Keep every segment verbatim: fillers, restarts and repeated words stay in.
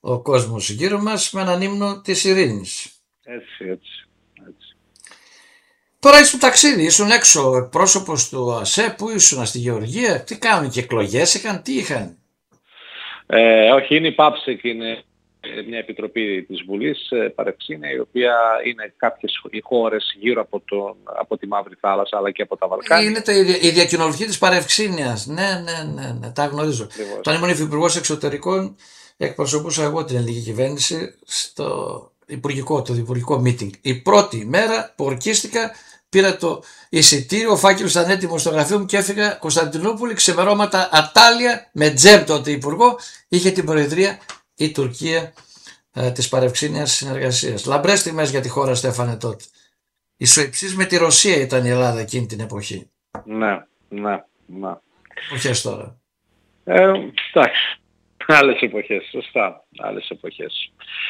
ο κόσμος γύρω μας με έναν ύμνο της ειρήνης. Έτσι, έτσι, έτσι. Τώρα ήσουν ταξίδι, ήσουν έξω εκπρόσωπος του ΟΑΣΕ, πού ήσουν, στη Γεωργία, τι κάνουν και εκλογές είχαν, τι είχαν? Ε, όχι, είναι η ΠΑΠΣΕΚ, είναι μια επιτροπή της Βουλής, παρεξήνια, η οποία είναι κάποιες οι χώρες γύρω από, τον, από τη Μαύρη Θάλασσα αλλά και από τα Βαλκάνια. Είναι το, η διακοινοβουλευτική της Παρευξήνιας, ναι, ναι, ναι, ναι, τα γνωρίζω. Ακριβώς. Όταν ήμουν υφυπουργός εξωτερικών, εκπροσωπούσα εγώ την ελληνική κυβέρνηση στο υπουργικό, το υπουργικό meeting. Η πρώτη μέρα που ορκίστηκα, πήρα το εισιτήριο, ο φάκελος ήταν έτοιμο στο γραφείο μου και έφυγα Κωνσταντινούπολη, ξημερώματα ατάλια, με τζεμ τότε υπουργό, είχε την προεδρία η Τουρκία ε, της Παρευξήνιας συνεργασίας. Λαμπρές στιγμές για τη χώρα, Στέφανε, τότε. Ισοϊψής με τη Ρωσία ήταν η Ελλάδα εκείνη την εποχή. Ναι, ναι, ναι. Εποχές τώρα. Ε, εντάξει. Άλλες εποχές, σωστά. Άλλες εποχές.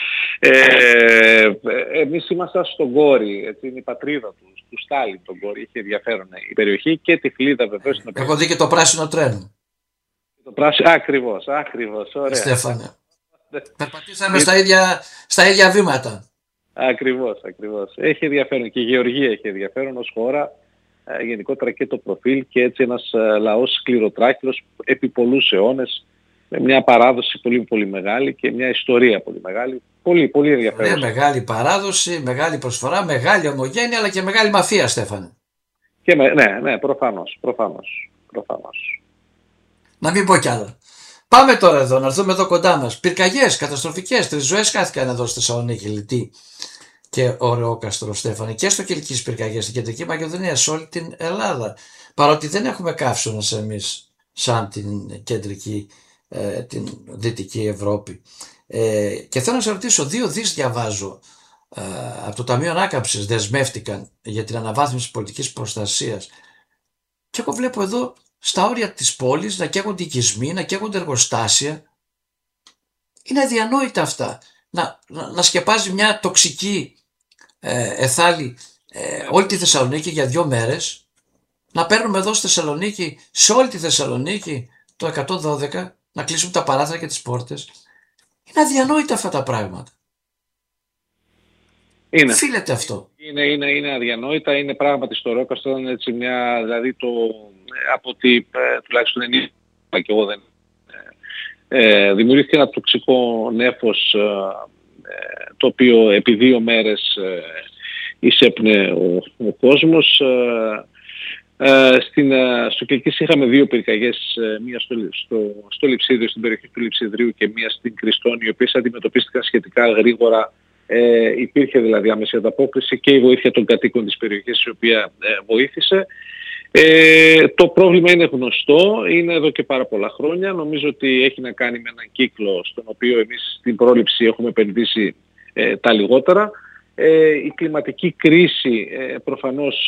Ε, εμείς ήμασταν στον Κόρη, έτσι, είναι η πατρίδα του, του Στάλιν τον Κόρη, είχε ενδιαφέρον η περιοχή και τη Φλίδα βεβαίως. Έχω δει και το πράσινο τρένο. Το πράσινο, ακριβώς, ακριβώς, ωραία. Στέφανε. Περπατήσαμε στα ίδια, στα ίδια βήματα. Ακριβώς, ακριβώς. Έχει ενδιαφέρον και η Γεωργία έχει ενδιαφέρον ως χώρα, ε, γενικότερα και το προφίλ και έτσι ένας ε, λαός σκληροτράχυλος επί πολλούς αιώνες, με μια παράδοση πολύ πολύ μεγάλη και μια ιστορία πολύ μεγάλη. Πολύ, πολύ ενδιαφέρον. Ναι, μεγάλη παράδοση, μεγάλη προσφορά, μεγάλη ομογένεια αλλά και μεγάλη μαφία, Στέφανε. Και με, ναι, ναι, προφανώς, προφανώς, προφανώς. Να μην πω κι άλλα. Πάμε τώρα εδώ, να έρθουμε εδώ κοντά μας. Πυρκαγιές, καταστροφικές, τρεις ζωές χάθηκαν εδώ στη Θεσσαλονίκη, Λιτή και Ωρεόκαστρο, Στέφανε, και στο Κιλκής πυρκαγιές στην Κεντρική Μακεδονία, σε όλη την Ελλάδα. Παρότι δεν έχουμε καύσωνες εμείς, σαν την Κεντρική, ε, την Δυτική Ευρώπη. Ε, και θέλω να σε ρωτήσω, δύο δις διαβάζω ε, από το Ταμείο Ανάκαμψης δεσμεύτηκαν για την αναβάθμιση της πολιτικής προστασίας. Και εγώ βλέπω εδώ στα όρια της πόλης να καίγονται οικισμοί, να καίγονται εργοστάσια. Είναι αδιανόητα αυτά. Να, να, να σκεπάζει μια τοξική ε, εθάλη ε, όλη τη Θεσσαλονίκη για δύο μέρες. Να παίρνουμε εδώ στη Θεσσαλονίκη, σε όλη τη Θεσσαλονίκη, το εκατόν δώδεκα, να κλείσουμε τα παράθυρα και τις πόρτες. Είναι αδιανόητα αυτά τα πράγματα. Είναι. Οφείλεται αυτό. Είναι, είναι, είναι αδιανόητα, είναι πράγματι στο Ρόκαστρο, ήταν έτσι μια, δηλαδή το, από ότι ε, τουλάχιστον ενήλικα και εγώ δεν, ε, ε, δημιουργήθηκε ένα τοξικό νέφος ε, ε, το οποίο επί δύο μέρες ε, εισέπνε ο, ο κόσμος. Ε, ε, στην, ε, στο Κιλκής είχαμε δύο πυρκαγιές, ε, μία στο, στο, στο Λειψίδριο, στην περιοχή του Λειψιδρίου και μία στην Κριστόνη, οι οποίες αντιμετωπίστηκαν σχετικά γρήγορα. Ε, υπήρχε δηλαδή άμεση ανταπόκριση και η βοήθεια των κατοίκων της περιοχής, η οποία ε, βοήθησε. Ε, το πρόβλημα είναι γνωστό, είναι εδώ και πάρα πολλά χρόνια. Νομίζω ότι έχει να κάνει με έναν κύκλο στον οποίο εμείς στην πρόληψη έχουμε επενδύσει ε, τα λιγότερα. Ε, η κλιματική κρίση ε, προφανώς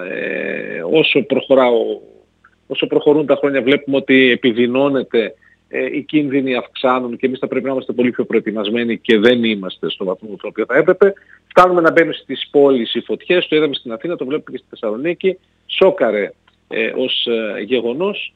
ε, όσο, προχωράω, όσο προχωρούν τα χρόνια βλέπουμε ότι επιδεινώνεται. Ε, οι κίνδυνοι αυξάνουν και εμείς θα πρέπει να είμαστε πολύ πιο προετοιμασμένοι και δεν είμαστε στο βαθμό το οποίο θα έπρεπε. Φτάνουμε να μπαίνουν στις πόλεις οι φωτιές, το είδαμε στην Αθήνα, το βλέπουμε και στη Θεσσαλονίκη, σόκαρε ε, ως ε, γεγονός.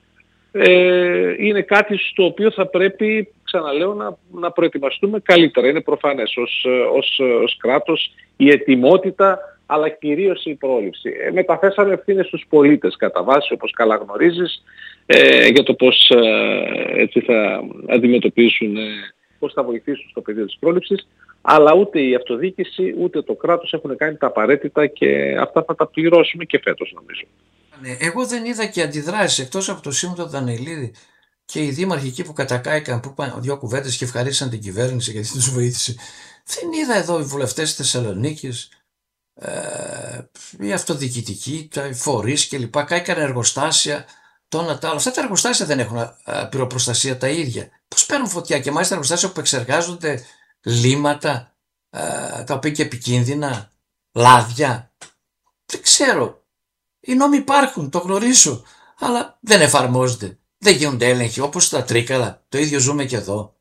Ε, είναι κάτι στο οποίο θα πρέπει, ξαναλέω, να, να προετοιμαστούμε καλύτερα. Είναι προφανές ως, ως, ως κράτος η ετοιμότητα, αλλά κυρίως η πρόληψη. Ε, μεταθέσαμε ευθύνες στους πολίτες κατά βάση, όπως καλά γνωρίζεις, ε, για το πώς ε, έτσι θα αντιμετωπίσουν, ε, πώς θα βοηθήσουν στο πεδίο της πρόληψης, αλλά ούτε η αυτοδιοίκηση ούτε το κράτος έχουν κάνει τα απαραίτητα και αυτά θα τα πληρώσουμε και φέτος, νομίζω. Εγώ δεν είδα και αντιδράσεις εκτός από το Σίμωτο Δανεηλίδη και οι δήμαρχοι εκεί που κατακάηκαν, που είπαν δύο κουβέντες και ευχαρίστησαν την κυβέρνηση γιατί τους βοήθησε. Δεν είδα εδώ οι βουλευτές της Θεσσαλονίκης, ε, οι αυτοδιοικητικοί, οι φορείς κλπ. Κάηκαν εργοστάσια. Τόνα, τα, αυτά τα εργοστάσια δεν έχουν α, πυροπροστασία τα ίδια. Πώς παίρνουν φωτιά και μάλιστα εργοστάσια που εξεργάζονται λίματα, α, τα οποία και επικίνδυνα, λάδια. Δεν ξέρω. Οι νόμοι υπάρχουν, το γνωρίζω, αλλά δεν εφαρμόζονται. Δεν γίνονται έλεγχοι όπως τα Τρίκαλα. Το ίδιο ζούμε και εδώ.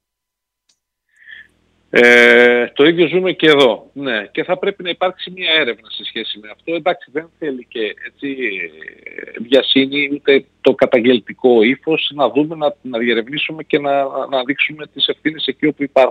Ε, το ίδιο ζούμε και εδώ, ναι. Και θα πρέπει να υπάρξει μια έρευνα σε σχέση με αυτό. Εντάξει, δεν θέλει και έτσι βιασύνη, ούτε το καταγγελτικό ύφος, να δούμε, να, να διερευνήσουμε και να, να δείξουμε τις ευθύνες εκεί όπου υπάρχουν.